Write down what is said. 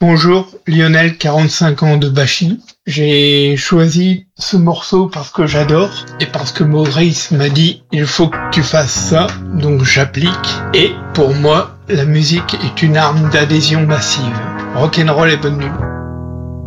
Bonjour, Lionel, 45 ans de Bachy. J'ai choisi ce morceau parce que j'adore et parce que Maurice m'a dit il faut que tu fasses ça, donc j'applique. Et pour moi, la musique est une arme d'adhésion massive. Rock'n'roll et bonne nuit.